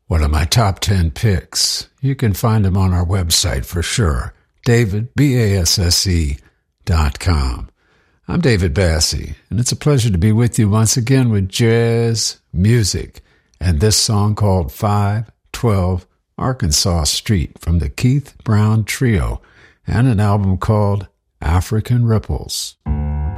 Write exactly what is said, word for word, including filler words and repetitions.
one of my top ten picks. You can find them on our website for sure, david, B A S S E, dot com. I'm David Bassey, and it's a pleasure to be with you once again with jazz music and this song called five twelve Arkansas Street from the Keith Brown Trio and an album called African Ripples.